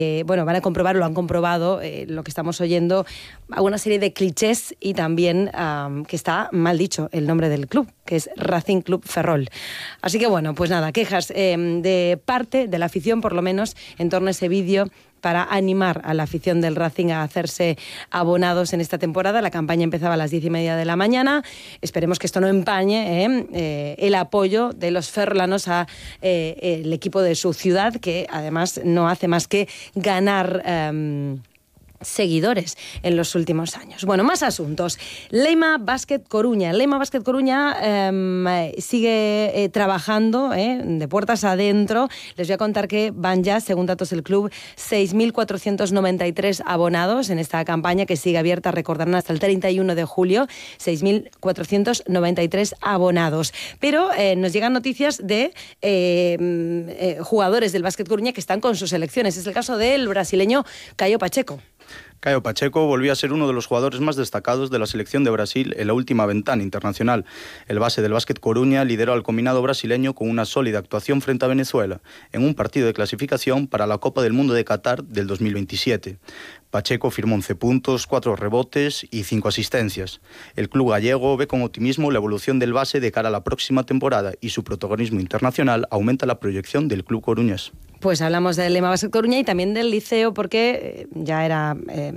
Bueno, van a comprobar, lo han comprobado, lo que estamos oyendo, una serie de clichés y también que está mal dicho el nombre del club, que es Racing Club Ferrol. Así que bueno, pues nada, quejas de parte de la afición, por lo menos, en torno a ese vídeo para animar a la afición del Racing a hacerse abonados en esta temporada. La campaña empezaba a las 10:30 de la mañana. Esperemos que esto no empañe el apoyo de los ferrolanos a el equipo de su ciudad, que además no hace más que ganar seguidores en los últimos años. Bueno, más asuntos. Leima Basket Coruña. Leima Basket Coruña sigue trabajando de puertas adentro. Les voy a contar que van ya, según datos del club, 6.493 abonados en esta campaña que sigue abierta, recordarán, hasta el 31 de julio. 6.493 abonados. Pero nos llegan noticias de jugadores del Basket Coruña que están con sus selecciones. Es el caso del brasileño Caio Pacheco. Caio Pacheco volvió a ser uno de los jugadores más destacados de la selección de Brasil en la última ventana internacional. El base del Basket Coruña lideró al combinado brasileño con una sólida actuación frente a Venezuela, en un partido de clasificación para la Copa del Mundo de Qatar del 2027. Pacheco firmó 11 puntos, 4 rebotes y 5 asistencias. El club gallego ve con optimismo la evolución del base de cara a la próxima temporada y su protagonismo internacional aumenta la proyección del club coruñés. Pues hablamos del Leima Basket Coruña y también del Liceo, porque ya era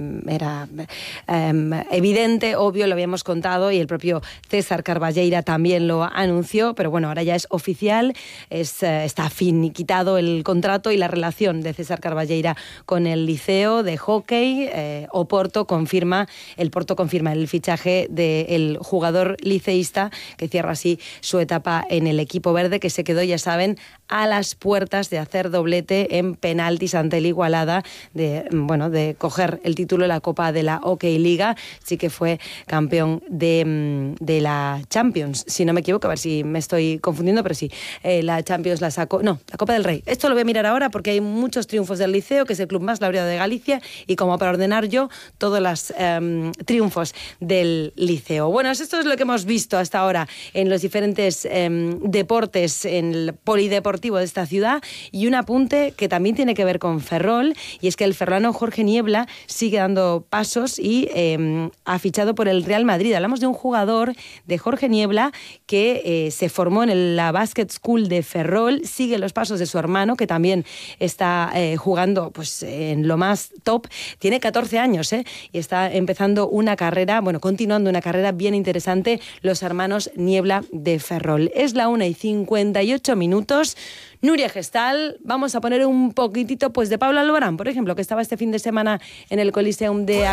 evidente, obvio, lo habíamos contado y el propio César Carballeira también lo anunció, pero bueno, ahora ya es oficial, está finiquitado el contrato y la relación de César Carballeira con el Liceo de hockey. El Porto confirma el fichaje del jugador liceísta, que cierra así su etapa en el equipo verde, que se quedó, ya saben, a las puertas de hacer doblete en penaltis ante el Igualada, de coger el título de la Copa de la Hockey Liga. Sí que fue campeón de la Champions, si no me equivoco, a ver si me estoy confundiendo, pero sí, la Champions la sacó, no, la Copa del Rey. Esto lo voy a mirar ahora porque hay muchos triunfos del Liceo, que es el club más laureado de Galicia, y como para ordenar yo todos los triunfos del Liceo. Bueno, esto es lo que hemos visto hasta ahora en los diferentes deportes, en el polideportivo de esta ciudad, y un apunte que también tiene que ver con Ferrol, y es que el ferrolano Jorge Niebla sigue dando pasos y ha fichado por el Real Madrid. Hablamos de un jugador, de Jorge Niebla, que se formó en la Basket School de Ferrol, sigue los pasos de su hermano, que también está jugando pues en lo más top. Tiene 14 años y está empezando una carrera, continuando una carrera bien interesante, los hermanos Niebla de Ferrol. Es la 1:58. Nuria Gestal, vamos a poner un poquitito pues de Pablo Alborán, por ejemplo, que estaba este fin de semana en el Coliseum de